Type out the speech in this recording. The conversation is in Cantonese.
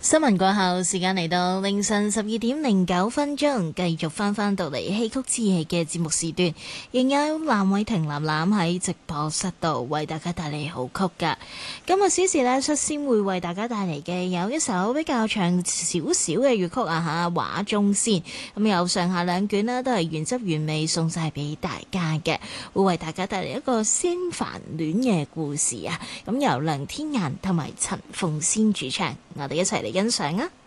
新聞過後，時間嚟到凌晨12:09，繼續翻到嚟戲曲之夜嘅節目時段，仍有藍偉霆藍藍喺直播室度為大家帶嚟好曲噶。今日小時呢，率先會為大家帶嚟嘅有一首比較長少少嘅粵曲啊嚇，畫中仙咁有上下兩卷啦，都係原汁原味送晒俾大家嘅，會為大家帶嚟一個仙凡戀嘅故事啊。咁由梁天顏同埋陳鳳仙主唱，我哋一齊嚟欣賞啊！